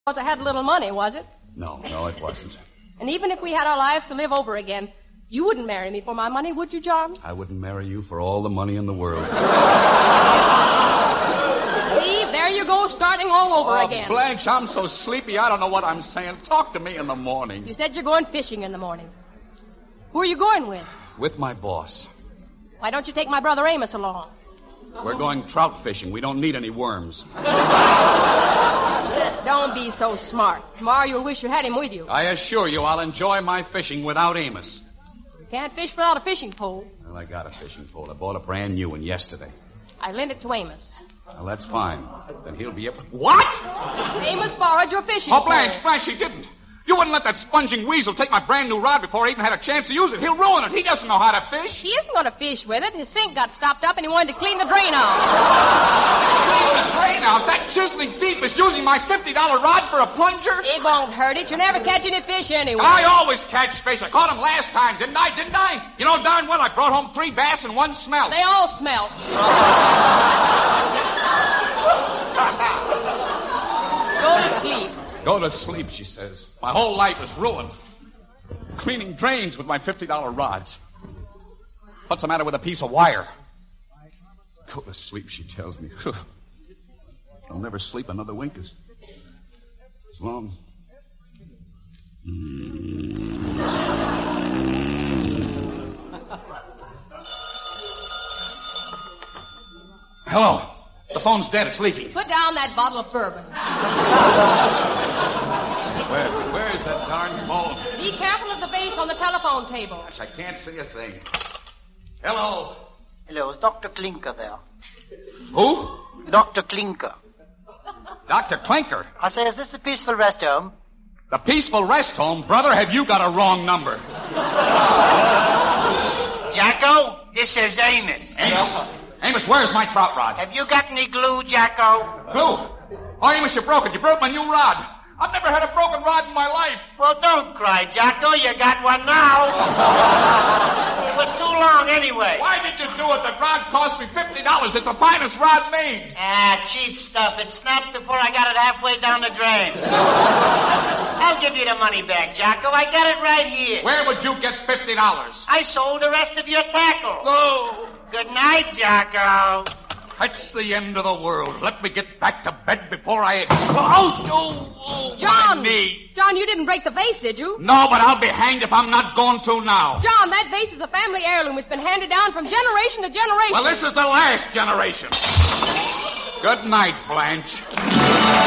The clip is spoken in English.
I had a little money, was it? No, it wasn't. And even if we had our lives to live over again, you wouldn't marry me for my money, would you, John? I wouldn't marry you for all the money in the world. See, there you go, starting all over again. Blanche, I'm so sleepy, I don't know what I'm saying. Talk to me in the morning. You said you're going fishing in the morning. Who are you going with? With my boss. Why don't you take my brother Amos along? We're going trout fishing. We don't need any worms. Don't be so smart. Tomorrow you'll wish you had him with you. I assure you I'll enjoy my fishing without Amos. You can't fish without a fishing pole. Well, I got a fishing pole. I bought a brand new one yesterday. I lent it to Amos. Well, that's fine. Then he'll be able... What? Amos borrowed your fishing Oh, pole. Blanche, he didn't. You wouldn't let that sponging weasel take my brand new rod before I even had a chance to use it. He'll ruin it. He doesn't know how to fish. He isn't going to fish with it. His sink got stopped up and he wanted to clean the drain out. Clean the drain out? That chiseling thief is using my $50 rod for a plunger? It won't hurt it. You'll never catch any fish anyway. I always catch fish. I caught him last time, didn't I? You know darn well I brought home 3 bass and 1 smelt. They all smell. Go to sleep. Go to sleep, she says. My whole life is ruined. Cleaning drains with my $50 rods. What's the matter with a piece of wire? Go to sleep, she tells me. I'll never sleep another wink as long. Hello. The phone's dead. It's leaking. Put down that bottle of bourbon. Where is that darn phone? Be careful of the base on the telephone table. Gosh, I can't see a thing. Hello. Hello, is Dr. Klinker there? Who? Dr. Klinker. Dr. Clinker. I say, is this the Peaceful Rest Home? The Peaceful Rest Home? Brother, have you got a wrong number? Jacko, this is Amos. Amos, where's my trout rod? Have you got any glue, Jacko? Glue? Oh, Amos, you broke it. You broke my new rod. I've never had a broken rod in my life. Well, don't cry, Jacko. You got one now. It was too long anyway. Why did you do it? The rod cost me $50. It's the finest rod made. Ah, cheap stuff. It snapped before I got it halfway down the drain. I'll give you the money back, Jacko. I got it right here. Where would you get $50? I sold the rest of your tackle. Oh. Good night, Jacko. That's the end of the world. Let me get back to bed before I explode. Oh, John! my knee. John, you didn't break the vase, did you? No, but I'll be hanged if I'm not going to now. John, that vase is a family heirloom. It's been handed down from generation to generation. Well, this is the last generation. Good night, Blanche.